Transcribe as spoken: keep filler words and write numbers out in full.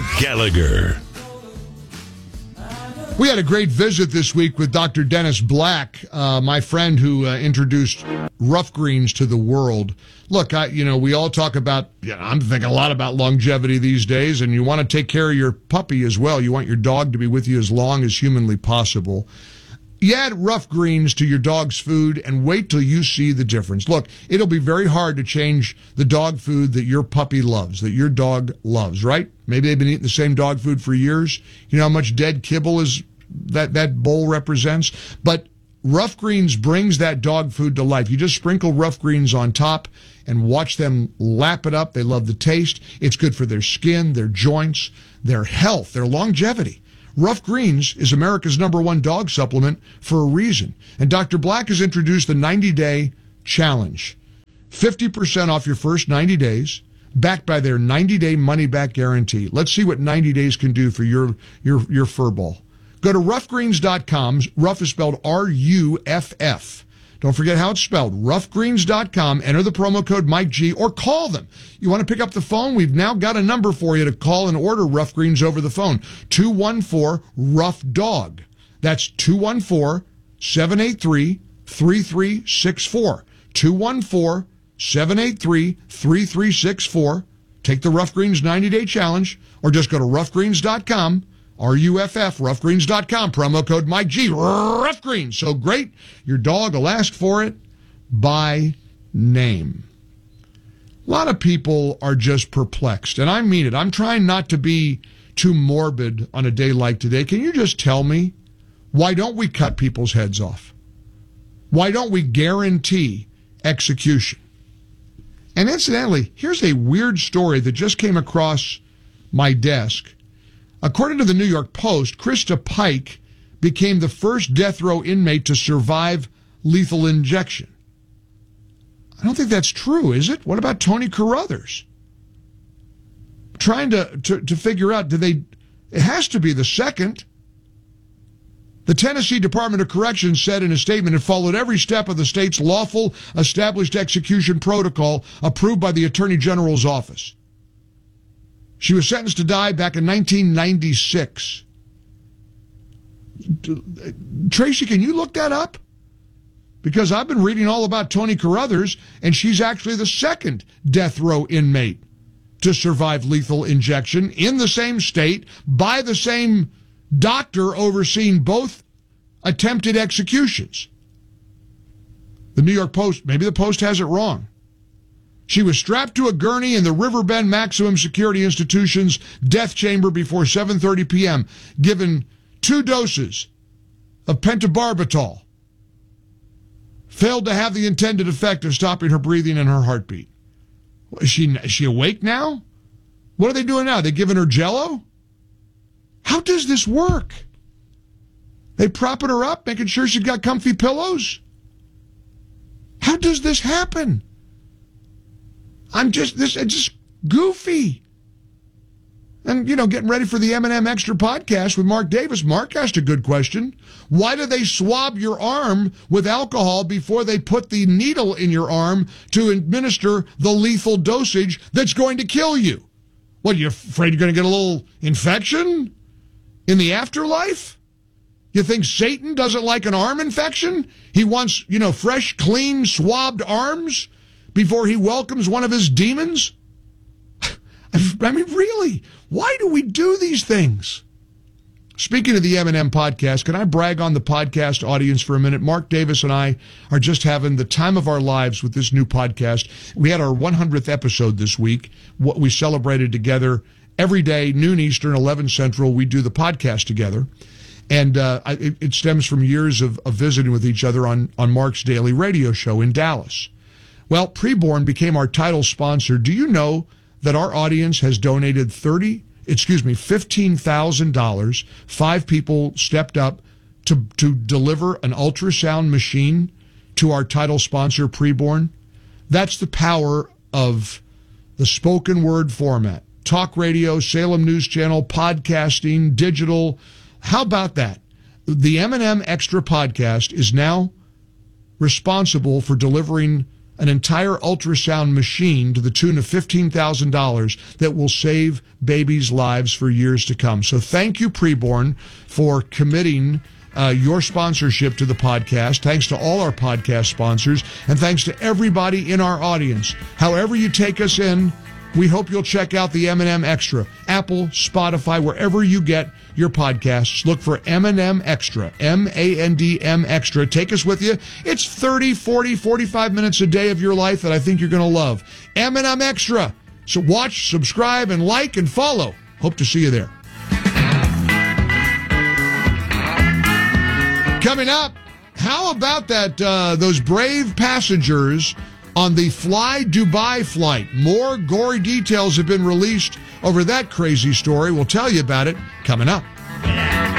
Gallagher. We had a great visit this week with Doctor Dennis Black, uh, my friend who uh, introduced Rough Greens to the world. Look, I, you know, we all talk about, you know, I'm thinking a lot about longevity these days, and you want to take care of your puppy as well. You want your dog to be with you as long as humanly possible. You add Rough Greens to your dog's food and wait till you see the difference. Look, it'll be very hard to change the dog food that your puppy loves, that your dog loves, right? Maybe they've been eating the same dog food for years. You know how much dead kibble is that, that bowl represents? But Rough Greens brings that dog food to life. You just sprinkle Rough Greens on top and watch them lap it up. They love the taste. It's good for their skin, their joints, their health, their longevity. Rough Greens is America's number one dog supplement for a reason. And Doctor Black has introduced the ninety-day challenge. fifty percent off your first ninety days, backed by their ninety-day money-back guarantee. Let's see what ninety days can do for your, your, your fur ball. Go to rough greens dot com. Rough is spelled R U F F. Don't forget how it's spelled. rough greens dot com. Enter the promo code Mike G or call them. You want to pick up the phone? We've now got a number for you to call and order Rough Greens over the phone. two one four, rough dog. That's two one four, seven eight three, three three six four. two one four, seven eight three, three three six four. Take the Rough Greens ninety-day challenge or just go to rough greens dot com. R U F F, rough greens dot com, promo code Mike G, Rough Greens. So great, your dog will ask for it by name. A lot of people are just perplexed, and I mean it. I'm trying not to be too morbid on a day like today. Can you just tell me, why don't we cut people's heads off? Why don't we guarantee execution? And incidentally, here's a weird story that just came across my desk. According to the New York Post, Krista Pike became the first death row inmate to survive lethal injection. I don't think that's true, is it? What about Tony Carruthers? Trying to, to, to figure out, do they, it has to be the second. The Tennessee Department of Corrections said in a statement it followed every step of the state's lawful established execution protocol approved by the Attorney General's office. She was sentenced to die back in nineteen ninety-six. Tracy, can you look that up? Because I've been reading all about Tony Carruthers, and she's actually the second death row inmate to survive lethal injection in the same state by the same doctor overseeing both attempted executions. The New York Post, maybe the Post has it wrong. She was strapped to a gurney in the Riverbend Maximum Security Institution's death chamber before seven thirty p.m., given two doses of pentobarbital. Failed to have the intended effect of stopping her breathing and her heartbeat. Is she, is she awake now? What are they doing now? They giving her Jell-O? How does this work? They propping her up, making sure she's got comfy pillows? How does this happen? I'm just, this, it's just goofy. And, you know, getting ready for the M and M Extra podcast with Mark Davis. Mark asked a good question. Why do they swab your arm with alcohol before they put the needle in your arm to administer the lethal dosage that's going to kill you? What, you're afraid you're going to get a little infection in the afterlife? You think Satan doesn't like an arm infection? He wants, you know, fresh, clean, swabbed arms before he welcomes one of his demons? I mean, really, why do we do these things? Speaking of the M and M podcast, can I brag on the podcast audience for a minute? Mark Davis and I are just having the time of our lives with this new podcast. We had our one hundredth episode this week. What we celebrated together every day, noon Eastern, eleven Central. We do the podcast together. And uh, it, it stems from years of, of visiting with each other on, on Mark's daily radio show in Dallas. Well, Preborn became our title sponsor. Do you know that our audience has donated thirty, excuse me, fifteen thousand dollars? Five people stepped up to, to deliver an ultrasound machine to our title sponsor, Preborn. That's the power of the spoken word format. Talk radio, Salem News Channel, podcasting, digital. How about that? The M and M Extra podcast is now responsible for delivering an entire ultrasound machine to the tune of fifteen thousand dollars that will save babies' lives for years to come. So thank you, Preborn, for committing uh, your sponsorship to the podcast. Thanks to all our podcast sponsors, and thanks to everybody in our audience. However you take us in, we hope you'll check out the M and M Extra. Apple, Spotify, wherever you get your podcasts. Look for M and M Extra, M A N D M Extra. Take us with you. It's thirty, forty, forty-five minutes a day of your life that I think you're going to love. M and M Extra. So watch, subscribe, and like and follow. Hope to see you there. Coming up, how about that? Uh, those brave passengers on the Fly Dubai flight. More gory details have been released over that crazy story. We'll tell you about it coming up.